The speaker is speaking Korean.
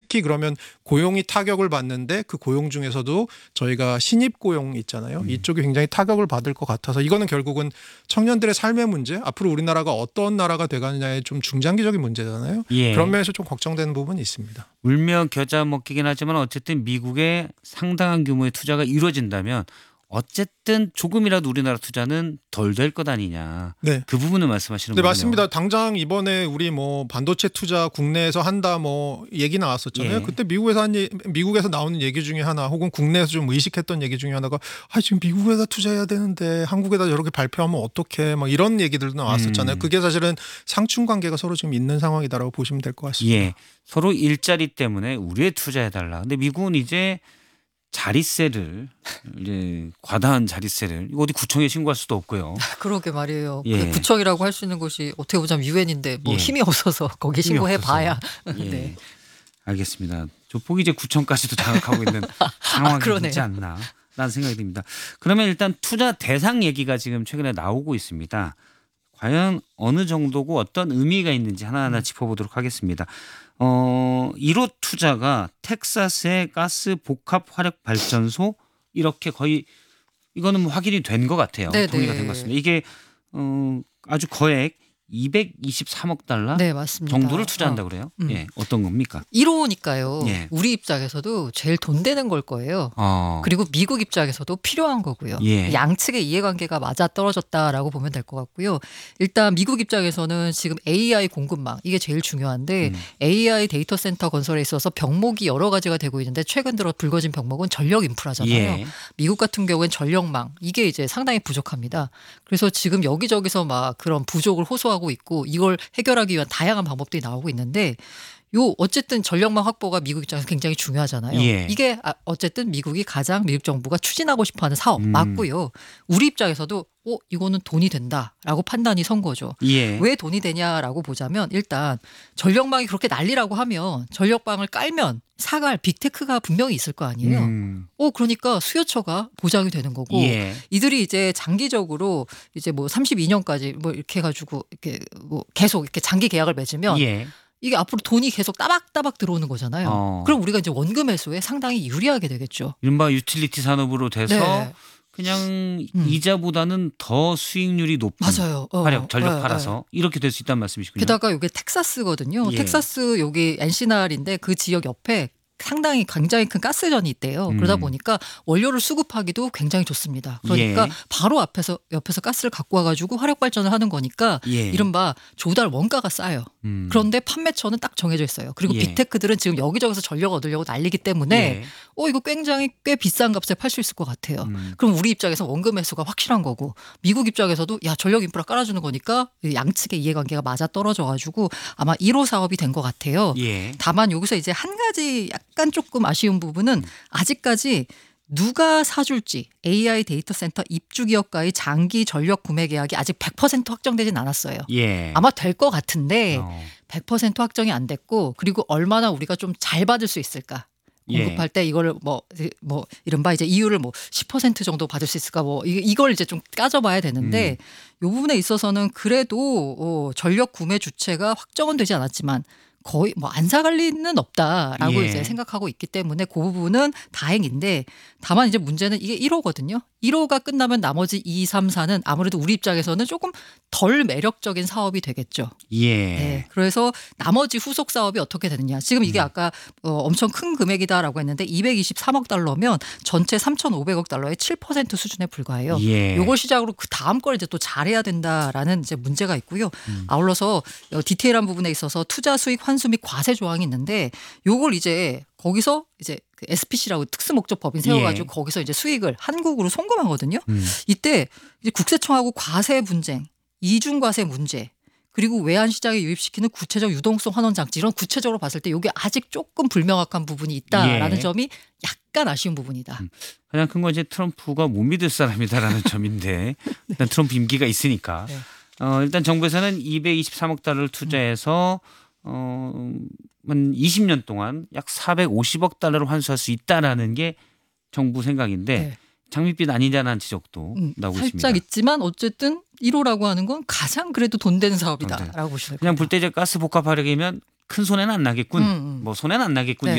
특히 그러면 고용이 타격을 받는데 그 고용 중에서도 저희가 신입 고용 있잖아요. 이쪽이 굉장히 타격을 받을 것 같아서 이거는 결국은 청년들의 삶의 문제, 앞으로 우리나라가 어떤 나라가 돼가느냐의 좀 중장기적인 문제잖아요. 예. 그런 면에서 좀 걱정되는 부분이 있습니다. 울며 겨자 먹기긴 하지만 어쨌든 미국에 상당한 규모의 투자가 이루어진다면 어쨌든 조금이라도 우리나라 투자는 덜 될 것 아니냐. 네. 그 부분을 말씀하시는 네, 거예요. 맞습니다. 당장 이번에 우리 뭐 반도체 투자 국내에서 한다 뭐 얘기 나왔었잖아요. 예. 그때 미국에서 나오는 얘기 중에 하나 혹은 국내에서 좀 의식했던 얘기 중에 하나가 지금 미국에다 투자해야 되는데 한국에다 이렇게 발표하면 어떡해 막 이런 얘기들도 나왔었잖아요. 그게 사실은 상충 관계가 서로 지금 있는 상황이다라고 보시면 될 것 같습니다. 예. 서로 일자리 때문에 우리에 투자해달라. 근데 미국은 이제 자릿세를 이제 과다한 자릿세를 이거 어디 구청에 신고할 수도 없고요. 그러게 말이에요. 예. 구청이라고 할 수 있는 곳이 어떻게 보자면 유엔인데 뭐 예. 힘이 없어서 거기 힘이 신고해봐야. 없어서. 예. 네. 알겠습니다. 조폭이 이제 구청까지도 장악하고 있는 상황이 그러네요. 되지 않나라는 생각이 듭니다. 그러면 일단 투자 대상 얘기가 지금 최근에 나오고 있습니다. 과연 어느 정도고 어떤 의미가 있는지 하나하나 짚어보도록 하겠습니다. 1호 투자가 텍사스의 가스 복합 화력 발전소 이렇게 거의 이거는 뭐 확인이 된 것 같아요. 네네. 동의가 된 것 같습니다. 이게 아주 거액 223억 달러 네, 맞습니다. 정도를 투자한다고 그래요. 예, 어떤 겁니까? 1호니까요. 예. 우리 입장에서도 제일 돈 되는 걸 거예요. 그리고 미국 입장에서도 필요한 거고요. 예. 양측의 이해관계가 맞아 떨어졌다라고 보면 될 것 같고요. 일단 미국 입장에서는 지금 AI 공급망 이게 제일 중요한데 AI 데이터 센터 건설에 있어서 병목이 여러 가지가 되고 있는데 최근 들어 불거진 병목은 전력 인프라잖아요. 예. 미국 같은 경우엔 전력망 이게 이제 상당히 부족합니다. 그래서 지금 여기저기서 막 그런 부족을 호소하고 있고 이걸 해결하기 위한 다양한 방법들이 나오고 있는데 어쨌든 전력망 확보가 미국 입장에서 굉장히 중요하잖아요. 예. 이게 어쨌든 미국이 가장 미국 정부가 추진하고 싶어하는 사업 맞고요. 우리 입장에서도 이거는 돈이 된다라고 판단이 선 거죠. 예. 왜 돈이 되냐라고 보자면 일단 전력망이 그렇게 난리라고 하면 전력망을 깔면 사갈 빅테크가 분명히 있을 거 아니에요. 그러니까 수요처가 보장이 되는 거고 예. 이들이 이제 장기적으로 이제 뭐 32년까지 뭐 이렇게 해가지고 이렇게 뭐 계속 이렇게 장기 계약을 맺으면 예. 이게 앞으로 돈이 계속 따박따박 들어오는 거잖아요. 그럼 우리가 이제 원금 회수에 상당히 유리하게 되겠죠. 이른바 유틸리티 산업으로 돼서 네. 그냥 이자보다는 더 수익률이 높은 맞아요. 화력 전력 네, 팔아서 이렇게 될 수 있다는 말씀이시군요. 게다가 이게 텍사스거든요. 예. 텍사스 여기 엔시날인데 그 지역 옆에 상당히 굉장히 큰 가스전이 있대요. 그러다 보니까 원료를 수급하기도 굉장히 좋습니다. 그러니까 예. 바로 옆에서 가스를 갖고 와가지고 화력 발전을 하는 거니까 예. 이른바 조달 원가가 싸요. 그런데 판매처는 딱 정해져 있어요. 그리고 예. 빅테크들은 지금 여기저기서 전력 얻으려고 난리기 때문에 예. 이거 굉장히 꽤 비싼 값에 팔 수 있을 것 같아요. 그럼 우리 입장에서 원금 회수가 확실한 거고 미국 입장에서도 전력 인프라 깔아주는 거니까 양측의 이해관계가 맞아 떨어져가지고 아마 1호 사업이 된 것 같아요. 예. 다만 여기서 이제 한 가지 약간 조금 아쉬운 부분은 아직까지 누가 사줄지 AI 데이터 센터 입주 기업과의 장기 전력 구매 계약이 아직 100% 확정되진 않았어요. 예. 아마 될 것 같은데 100% 확정이 안 됐고 그리고 얼마나 우리가 좀 잘 받을 수 있을까. 공급할 때 이거를 뭐 이른바 이제 이율을 뭐 10% 정도 받을 수 있을까 이걸 이제 좀 따져봐야 되는데 이 부분에 있어서는 그래도 전력 구매 주체가 확정은 되지 않았지만 거의 뭐 안 사갈 리는 없다라고 예. 이제 생각하고 있기 때문에 그 부분은 다행인데 다만 이제 문제는 이게 1호거든요. 1호가 끝나면 나머지 2, 3, 4는 아무래도 우리 입장에서는 조금 덜 매력적인 사업이 되겠죠. 예. 네, 그래서 나머지 후속 사업이 어떻게 되느냐. 지금 이게 아까 엄청 큰 금액이다라고 했는데 223억 달러면 전체 3,500억 달러의 7% 수준에 불과해요. 예. 이걸 시작으로 그 다음 걸 이제 또 잘해야 된다라는 이제 문제가 있고요. 아울러서 디테일한 부분에 있어서 투자 수익 환수 및 과세 조항이 있는데 요걸 이제 거기서 이제 그 SPC라고 특수목적법인 세워가지고 거기서 이제 수익을 한국으로 송금하거든요. 이때 이제 국세청하고 과세 분쟁, 이중과세 문제, 그리고 외환 시장에 유입시키는 구체적 유동성 환원 장치 이런 구체적으로 봤을 때 이게 아직 조금 불명확한 부분이 있다라는 점이 약간 아쉬운 부분이다. 가장 큰 건 이제 트럼프가 못 믿을 사람이다라는 점인데 일단 트럼프 임기가 있으니까 일단 정부에서는 223억 달러를 투자해서 한 20년 동안 약 450억 달러를 환수할 수 있다라는 게 정부 생각인데 장밋빛 아니냐는 지적도 나오고 있습니다. 살짝 있지만 어쨌든 1호라고 하는 건 가장 그래도 돈 되는 사업이다라고 보시면 그냥 불대제 가스 복합 화력이면 큰 손해는 안 나겠군. 뭐 손해는 안 나겠군.